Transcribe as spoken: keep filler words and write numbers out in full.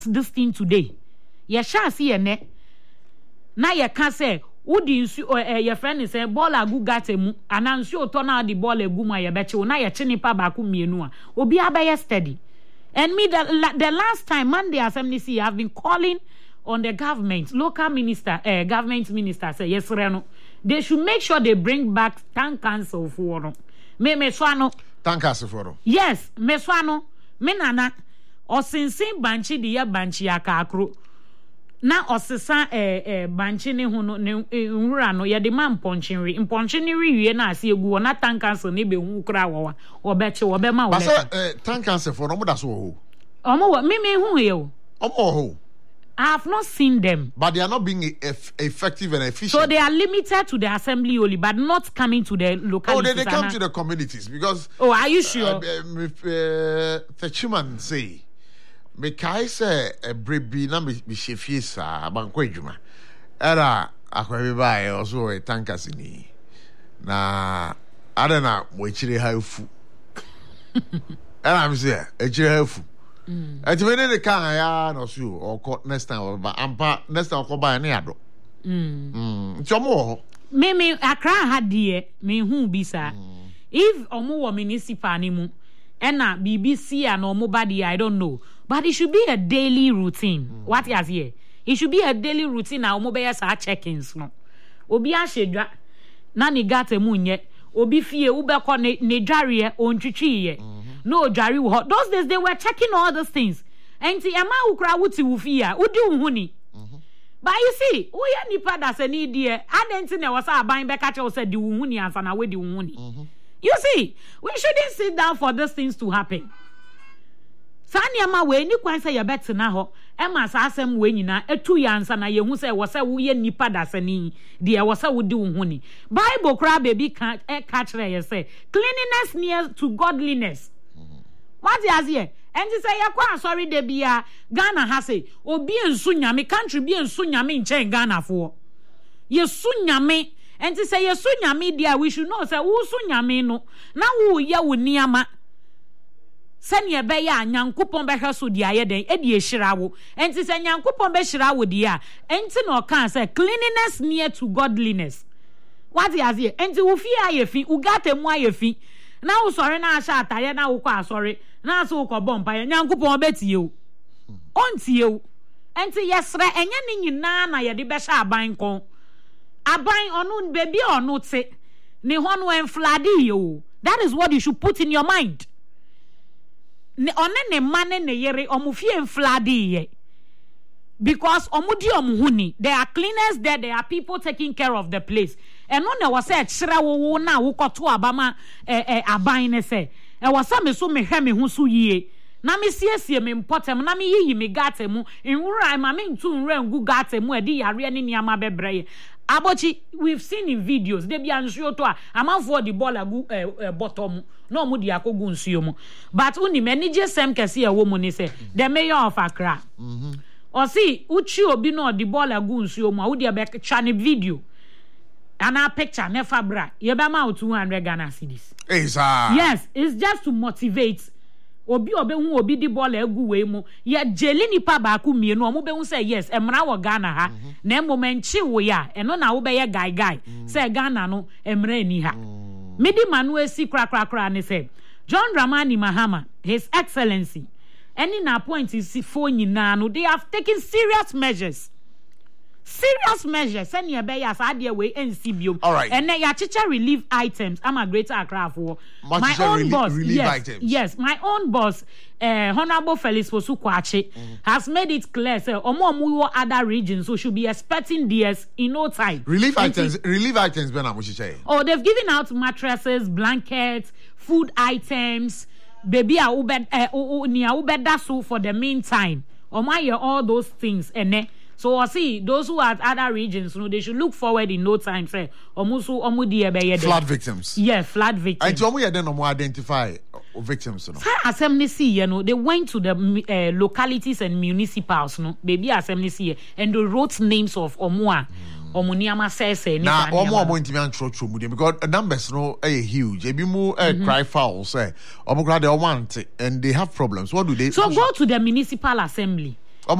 this thing today. Ye shall see a ne. Na ye can say, Udi nsu eh your friend say ball agu gatemu anansu otona the ball egu ma ye beche na ye chinipa ba ku mienu a obi abaye steady. And me the, the last time Monday Assembly C have been calling on the government, local minister, uh, government minister say yes reno. They should make sure they bring back tank council for me me swano tank council for yes me swano me nana osinsin banchi de ye banchi akakro na osesa eh eh banchi ne hu no ne nwura no ye de man ponchinri imponchinri wie na ase egu na tank council ne be hu kra wo obeche wo be ma wo but eh tank council for no mo da so ho omo me me hu ye o omo ho I have not seen them. But they are not being eff- effective and efficient. So they are limited to the assembly only, but not coming to the localities. Oh, they, they come to the communities because... Oh, are you sure? Uh, uh, the chairman say, me kai say a brebi na me shefie sa banko adwuma. Era akwabi bae also a tankers ni. Na adana mo chire hafu. Era me say e chire hafu. Ati me ne kan ya no so or next time ba ampa next time ko ba ne ado. Mm. Mm. Chomo. Me me akra ha die me hu bi sa. If omo wo municipal ni mu ena B B C and omo ba die I don't know. But it should be a daily routine. Mm. What is here? It should be a daily routine na omo be ya sa check-ins no. Obi a hwedwa na ni gata mu nye. Obi fie ube ko ne ne dware ontwitwi ye. No jari wo. Those days they were checking all those things. And ti ema ukra wuti wufia, udi unhuni. But you see, we ya nipa da se ni die, adenti ne wasa aban beka che wose di unhuni ansa na we di unhuni. You see, we shouldn't sit down for these things to happen. Sani ama we ni kwan se ye betina ho, ema sa asem we nyina etu ya ansa na ye hu se wose wo ye nipa da se ni die wose wo di unhuni. Bible kra baby can e catch ye say, cleanliness near to godliness. What is here? And you say, "Yakwa sorry, de bia Ghana has say, obi ensu nyame country bi ensu nyame nche Ghana for. Yesu nyame, and you say yesu nyame dia we should know say wo su nyame no. Na wo ye wo niama. Sanye be ya nyankopon be hwe so dia ye den e die hira wo. And you say nyankopon be hira wo dia. Enti no kan say cleanliness near to godliness. What is here? And you fi ayefi, ugate mu ayefi. Na wo sorry na asha ataye na wo kwa sorry. Na so ko bompa ye nyankopon betie o ontie o enti yesre enye ni nyina na ye de be sha aban kon aban onu baby onu te ni ho no enflade o. That is what you should put in your mind. Ne one ne mane ne yere omufie enflade ye because omudi omuhuni there are cleaners there, there are people taking care of the place and no na was say chira wo na wo koto abama eh eh aban ne say e wasa me so me hwe me hu so yie na me siesie me importem na me yiyi me gatemu nwura ma me ntu nwura ngu gatemu edi yare ne niama bebreye abochi we've seen in videos de bia nsuo to a amanfo di ball agu eh, eh, bottom no mu di akogu nsuo mu but uni me ni jesem kese e wo mu ni say the mayor of Accra mhm o si uchi obi no di ball agu nsuo mu a wo di be chane video and our picture never bra ye be ma two hundred Ghana cedis. Yes, it's just to motivate. Obi obi hu obi di ball egu we mu ye jeli nipa ba ku mienu omo be hu say yes emra wo Ghana ha na emo menchi wo ya eno na wo be ye guy guy say Ghana no emra ni ha midi manu esi kra kra kra ne say John Dramani Mahama, His Excellency, any na point is for nyina no they have taken serious measures. Serious measures send your bear as idea way N C B O. All right. And then your teacher relief items. I'm a greater Accra for my own relief, boss. Relief yes, items. yes, my own boss, uh, Honorable Felix Fosu Kwache, mm-hmm. has made it clear. Say, Omo Muwo other regions, so should be expecting this in no time. Relief and items. It, relief items. Ben Amushiche. Oh, they've given out mattresses, blankets, food items, baby a ubed uh, nia ubeda so for the meantime. Omo all those things and then. So I see those who are at other regions, you know, they should look forward in no time. Say, omusu omudi ebe flood victims. Yeah, flood victims. And omu yeden omu identify victims, no. Say assembly see, you know, they went to the uh, localities and municipals, no. Baby assembly see, and they wrote names of omua. Omuniama says, now, omu omu intimi antro mu because the numbers, no, are huge. Ebi mu cry foul, say, omu grade want and they have problems. What do they? So go to the municipal assembly.